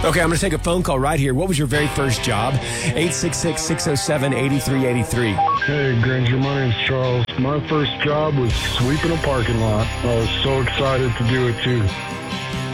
Okay, I'm going to take a phone call right here. What was your very first job? 866-607-8383. Hey, Granger, my name's Charles. My first job was sweeping a parking lot. I was so excited to do it, too.